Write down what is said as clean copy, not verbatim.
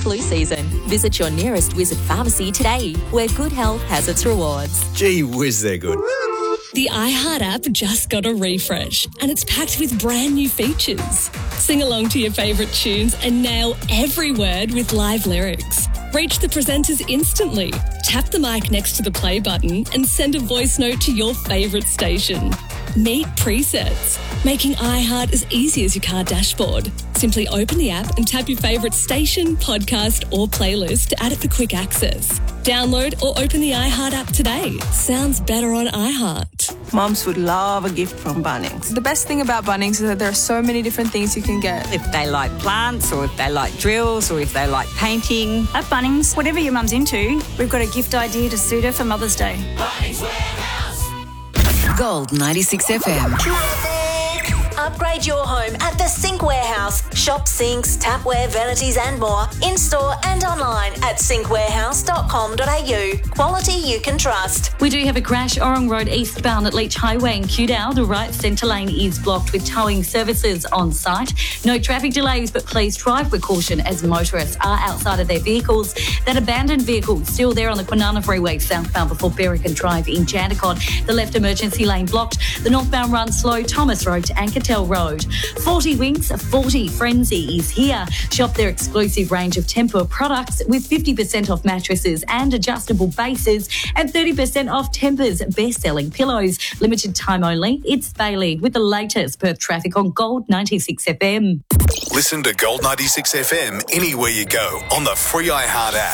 flu season. Visit your nearest Wizard pharmacy today, where good health has its rewards. Gee whiz, they're good. The iHeart app just got a refresh and it's packed with brand new features. Sing along to your favourite tunes and nail every word with live lyrics. Reach the presenters instantly. Tap the mic next to the play button and send a voice note to your favourite station. Meet presets, making iHeart as easy as your car dashboard. Simply open the app and tap your favourite station, podcast or playlist to add it for quick access. Download or open the iHeart app today. Sounds better on iHeart. Mums would love a gift from Bunnings. The best thing about Bunnings is that there are so many different things you can get. If they like plants or if they like drills or if they like painting. At Bunnings, whatever your mum's into, we've got a gift idea to suit her for Mother's Day. Bunnings Warehouse. Gold 96 FM. Upgrade your home at the Sink Warehouse. Shop sinks, tapware, vanities and more in-store and online at sinkwarehouse.com.au. Quality you can trust. We do have a crash, Orong Road eastbound at Leach Highway in Kewdale. The right centre lane is blocked with towing services on site. No traffic delays, but please drive with caution as motorists are outside of their vehicles. That abandoned vehicle still there on the Kwinana Freeway southbound before Berwick Drive in Jandakot. The left emergency lane blocked. The northbound run slow, Thomas Road to Ankertel Road. 40 Winks, 40 Frenzy is here. Shop their exclusive range of Tempur products with 50% off mattresses and adjustable bases and 30% off Tempur's best-selling pillows. Limited time only. It's Bailey with the latest Perth traffic on Gold 96 FM. Listen to Gold 96 FM anywhere you go on the free iHeart app.